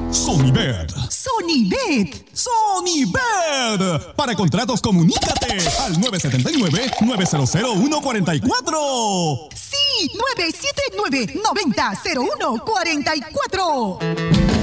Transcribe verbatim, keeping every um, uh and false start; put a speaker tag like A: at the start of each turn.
A: Sonybet.
B: Sonybet.
A: Sonybet. Para contratos, comunícate al nueve siete nueve, nueve cero cero, uno cuatro cuatro.
B: Sí, nueve siete nueve, nueve cero cero uno cuatro cuatro.